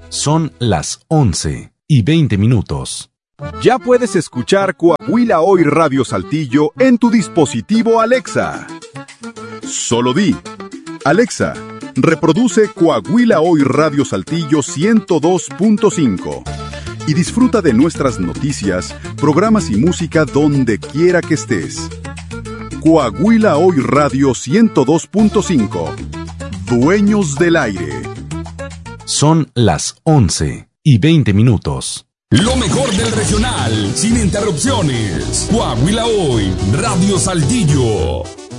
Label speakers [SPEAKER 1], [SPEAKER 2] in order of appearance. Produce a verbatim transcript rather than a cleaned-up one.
[SPEAKER 1] Son las once y veinte minutos.
[SPEAKER 2] Ya puedes escuchar Coahuila Hoy Radio Saltillo en tu dispositivo Alexa. Solo di: Alexa, reproduce Coahuila Hoy Radio Saltillo ciento dos punto cinco y disfruta de nuestras noticias, programas y música donde quiera que estés. Coahuila Hoy Radio ciento dos punto cinco. Dueños del aire.
[SPEAKER 1] Son las once y veinte minutos.
[SPEAKER 3] Lo mejor del regional, sin interrupciones. Coahuila Hoy, Radio Saltillo.